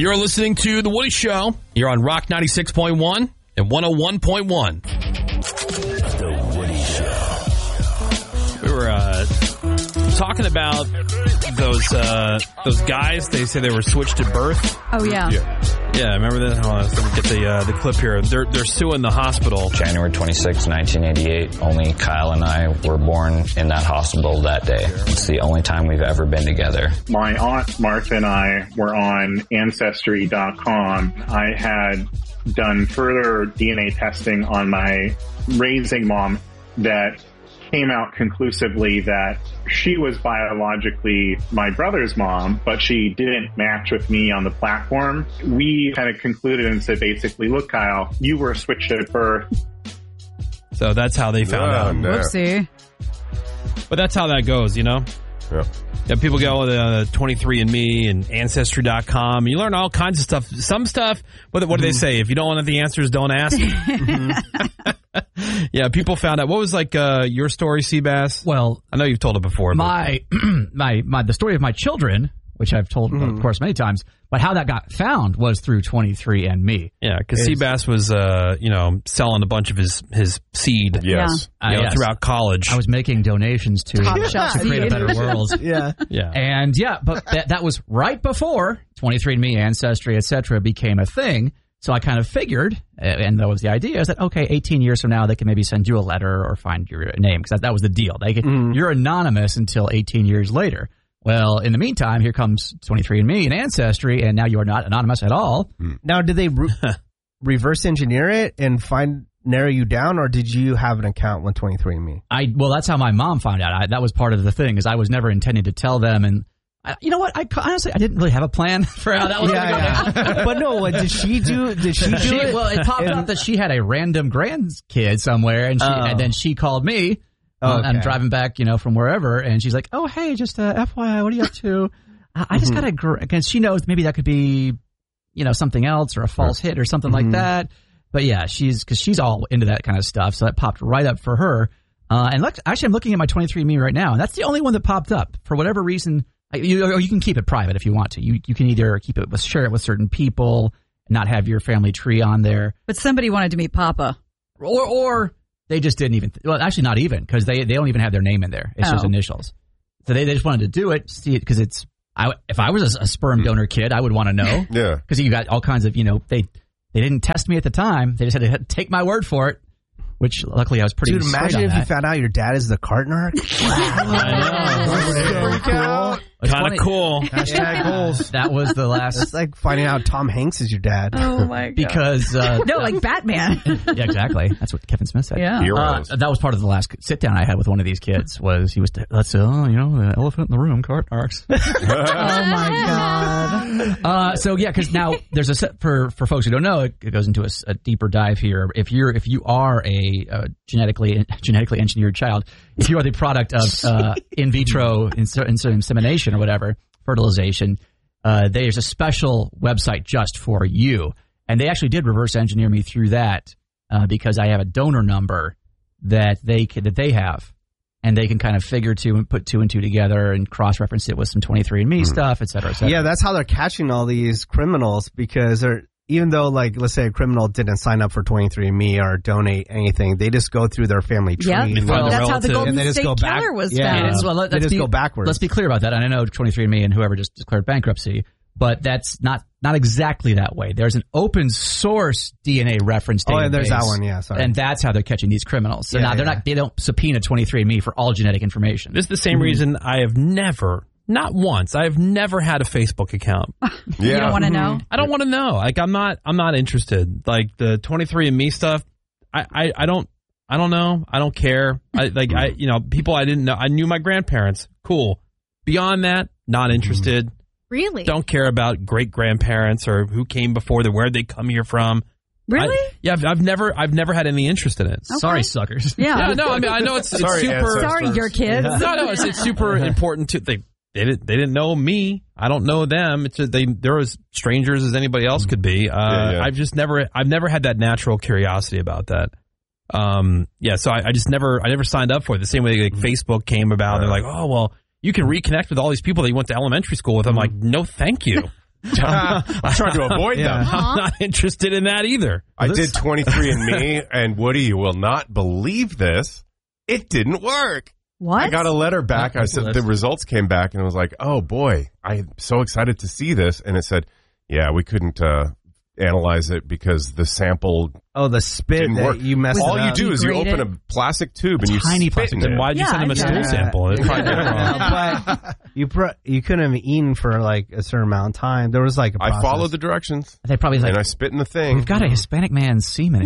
You're listening to The Woody Show. You're on Rock 96.1 and 101.1. The Woody Show. We were talking about those guys. They say they were switched at birth. Oh, yeah. Yeah, remember that? Hold on, let me get the clip here. They're suing the hospital. January 26, 1988. Only Kyle and I were born in that hospital that day. It's the only time we've ever been together. My aunt Martha and I were on Ancestry.com. I had done further DNA testing on my raising mom that came out conclusively that she was biologically my brother's mom, but she didn't match with me on the platform. We kind of concluded and said basically, look, Kyle, you were switched at birth. So that's how they found out. No. Whoopsie. But that's how that goes, you know? Yeah, people go to 23andMe and Ancestry.com. You learn all kinds of stuff. Some stuff, what do they say? If you don't want the answers, don't ask. Yeah, people found out. What was your story, Seabass? Well, I know you've told it before. But the story of my children, which I've told, of course, many times, but how that got found was through 23andMe. Yeah, because Seabass was, selling a bunch of his seed. Yes. Yes. Throughout college. I was making donations to create a better world. Yeah. And but that was right before 23andMe, Ancestry, etc. became a thing. So I kind of figured, and that was the idea, is that, okay, 18 years from now, they can maybe send you a letter or find your name, because that was the deal. You're anonymous until 18 years later. Well, in the meantime, here comes 23andMe and Ancestry, and now you are not anonymous at all. Now, did they reverse engineer it and narrow you down, or did you have an account with 23andMe? Well, that's how my mom found out. That was part of the thing, is I was never intending to tell them, and you know what? Honestly, I didn't really have a plan for how that was going to go. But no, what did she do? Did she do it? Well, it popped up that she had a random grandkid somewhere, and then she called me. I'm driving back, from wherever, and she's like, "Oh, hey, just FYI, what are you up to?" I just got because she knows maybe that could be, something else or a false hit or something like that. But yeah, she's all into that kind of stuff, so that popped right up for her. And actually, I'm looking at my 23andMe right now, and that's the only one that popped up for whatever reason. You can keep it private if you want to. You can either share it with certain people, and not have your family tree on there. But somebody wanted to meet Papa, or they just didn't even. Well, actually, not even, because they don't even have their name in there. It's just initials. So they just wanted to do it, see it, because it's. If I was a sperm donor kid, I would want to know. Yeah. Because you got all kinds of they didn't test me at the time. They just had to take my word for it. Which, luckily, I was pretty Dude, imagine if you found out your dad is the cart narc. I know. Kind of cool. Hashtag goals. That was the last. It's like finding out Tom Hanks is your dad. Oh, my God. Because. No, like Batman. Yeah, exactly. That's what Kevin Smith said. Yeah. That was part of the last sit down I had with one of these kids. Was he was the elephant in the room, cart narcs. Oh, my God. So yeah, because now there's a set for folks who don't know. It goes into a deeper dive here. If you are a genetically engineered child, if you are the product of in vitro insemination or whatever, fertilization, there's a special website just for you. And they actually did reverse engineer me through that because I have a donor number that they have. And they can kind of put two and two together and cross-reference it with some 23andMe stuff, et cetera, et cetera. Yeah, that's how they're catching all these criminals, because even though, let's say a criminal didn't sign up for 23andMe or donate anything, they just go through their family tree. Yeah, that's how the Golden State Killer was found. Well, they just go backwards. Let's be clear about that. And I know 23andMe and whoever just declared bankruptcy, but that's not exactly that way. There's an open source DNA reference database. Oh, there's that one, yeah, sorry. And that's how they're catching these criminals. So they don't subpoena 23andMe for all genetic information. This is the same reason I have never, not once, I have never had a Facebook account. You don't want to know? I don't want to know. I'm not interested. Like the 23andMe stuff, I don't know. I don't care. People I didn't know. I knew my grandparents. Cool. Beyond that, not interested. Really? Don't care about great-grandparents or who came before them, where they come here from. Really? I've never had any interest in it. Okay. Sorry, suckers. Yeah. No, I mean, I know it's super. Sorry, your kids. No, it's super important to they didn't know me. I don't know them. They're as strangers as anybody else could be. I've never had that natural curiosity about that. So I never signed up for it. The same way Facebook came about. They're like, oh well, you can reconnect with all these people that you went to elementary school with. I'm like, no, thank you. I'm trying to avoid them. I'm not interested in that either. I did 23andMe, and Woody, you will not believe this. It didn't work. What? I got a letter back. I said the results came back, and I was like, "Oh boy, I'm so excited to see this." And it said, "Yeah, we couldn't analyze it because the sample." Oh, the spit that work. You messed All up. you do is you open a plastic tube and you tiny spit in it. Then why'd you send him a stool sample? But you couldn't have eaten for like a certain amount of time. There was like a process. I followed the directions. They probably and I spit in the thing. We've got a Hispanic man's semen.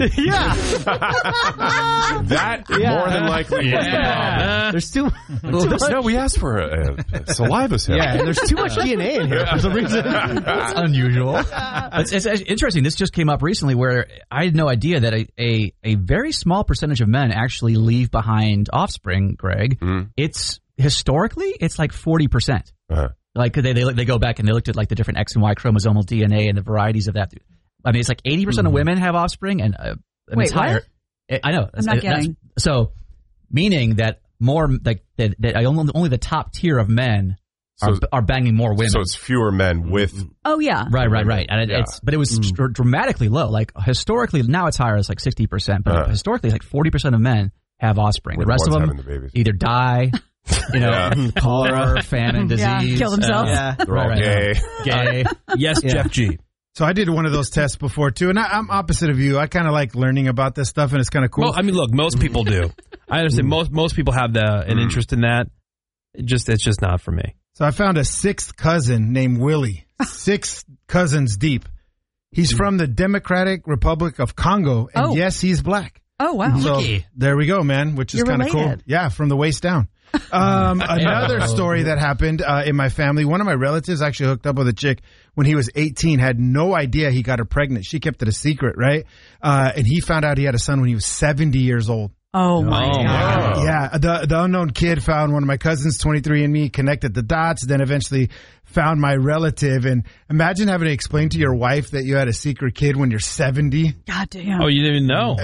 That more than likely was the problem. There's too much. No, we asked for a saliva sample. Yeah, there's too much DNA in here for some reason. That's unusual. It's interesting. This just came up recently where I had no idea that a very small percentage of men actually leave behind offspring, Greg. It's historically, it's like 40%. Like they go back and they looked at like the different X and Y chromosomal DNA and the varieties of that. I mean, it's like 80% of women have offspring and an entire. What? I know. I'm not getting. So, meaning that more like that only the top tier of men are banging more women. So it's fewer men with. Oh yeah. Right. And but it was dramatically low. Like historically, now it's higher. It's like 60%, but historically, like 40% of men have offspring. The rest of them either die, cholera, famine, disease, kill themselves. They're all gay. Yes, Jeff G. So I did one of those tests before too, and I'm opposite of you. I kind of like learning about this stuff, and it's kind of cool. Well, I mean, look, most people do. I understand. Most people have an interest in that. It's just not for me. So I found a sixth cousin named Willie, 6 cousins deep. He's from the Democratic Republic of Congo, and yes, he's black. Oh, wow. So there we go, man, which is kind of cool. Yeah, from the waist down. Another story that happened in my family, one of my relatives actually hooked up with a chick when he was 18, had no idea he got her pregnant. She kept it a secret, right? And he found out he had a son when he was 70 years old. Oh my God. Yeah. The unknown kid found one of my cousins, 23andMe, connected the dots, then eventually found my relative. And imagine having to explain to your wife that you had a secret kid when you're 70. God damn. Oh, you didn't even know.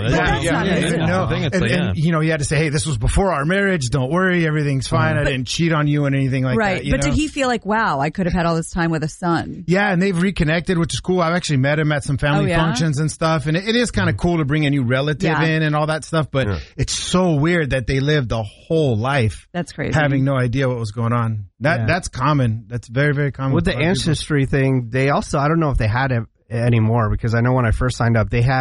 And you had to say, hey, this was before our marriage. Don't worry. Everything's fine. I didn't cheat on you and anything like that. Right. But did he feel like, wow, I could have had all this time with a son? Yeah. And they've reconnected, which is cool. I've actually met him at some family functions and stuff. And it is kind of cool to bring a new relative in and all that stuff. But it's so weird that they lived a whole life. That's crazy. Having no idea what was going on. That's common. That's very, very common. With the ancestry thing, they also, I don't know if they had it anymore, because I know when I first signed up, they had